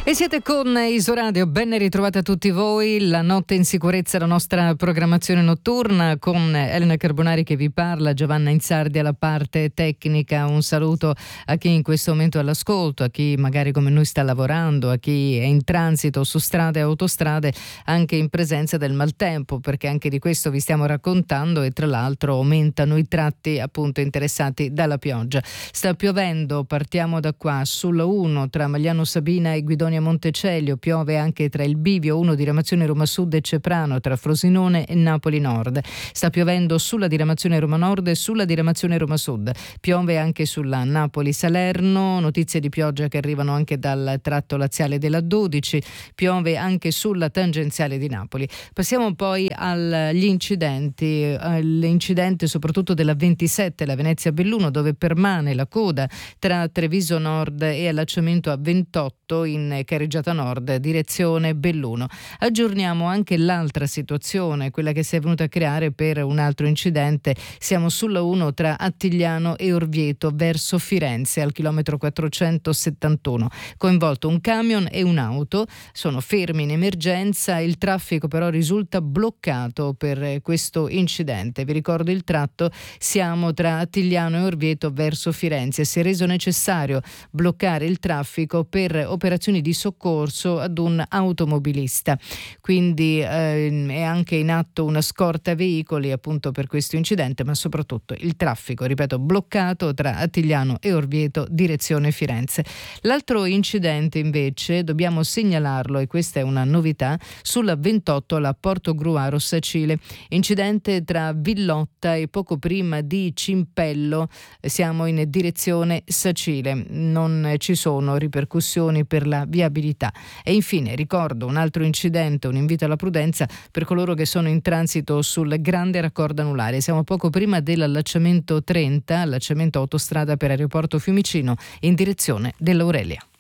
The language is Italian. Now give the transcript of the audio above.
E siete con Isoradio, ben ritrovati a tutti voi. La notte in sicurezza, la nostra programmazione notturna con Elena Carbonari che vi parla, Giovanna Insardi alla parte tecnica. Un saluto a chi in questo momento è all'ascolto, a chi magari come noi sta lavorando, a chi è in transito su strade e autostrade, anche in presenza del maltempo, perché anche di questo vi stiamo raccontando e tra l'altro aumentano i tratti appunto interessati dalla pioggia. Sta piovendo, partiamo da qua, sulla 1 tra Magliano Sabina e Guidonia Montecelio, piove anche tra il bivio 1 diramazione Roma Sud e Ceprano, tra Frosinone e Napoli Nord. Sta piovendo sulla diramazione Roma Nord e sulla diramazione Roma Sud. Piove anche sulla Napoli Salerno, notizie di pioggia che arrivano anche dal tratto laziale della 12, piove anche sulla tangenziale di Napoli. Passiamo poi agli incidenti, l'incidente soprattutto della 27, la Venezia Belluno, dove permane la coda tra Treviso Nord e allacciamento a 28 in Carreggiata Nord, direzione Belluno. Aggiorniamo anche l'altra situazione, quella che si è venuta a creare per un altro incidente. Siamo sulla 1 tra Attigliano e Orvieto verso Firenze al chilometro 471. Coinvolto un camion e un'auto, sono fermi in emergenza, il traffico però risulta bloccato per questo incidente. Vi ricordo il tratto, siamo tra Attigliano e Orvieto verso Firenze. Si è reso necessario bloccare il traffico per operazioni di soccorso ad un automobilista, quindi è anche in atto una scorta veicoli appunto per questo incidente, ma soprattutto il traffico, ripeto, bloccato tra Attigliano e Orvieto direzione Firenze. L'altro incidente invece dobbiamo segnalarlo, e questa è una novità, sulla 28 alla Portogruaro Sacile, incidente tra Villotta e poco prima di Cimpello, siamo in direzione Sacile, non ci sono ripercussioni per la viabilità. E infine ricordo un altro incidente, un invito alla prudenza per coloro che sono in transito sul grande raccordo anulare. Siamo poco prima dell'allacciamento 30, allacciamento autostrada per Aeroporto Fiumicino in direzione dell'Aurelia.